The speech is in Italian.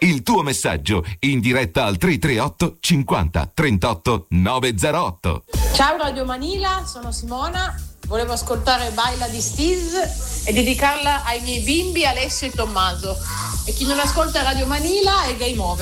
Il tuo messaggio in diretta al 338 50 38 908. Ciao Radio Manila, sono Simona. Volevo ascoltare Baila di Steez e dedicarla ai miei bimbi Alessio e Tommaso. E chi non ascolta Radio Manila è game over.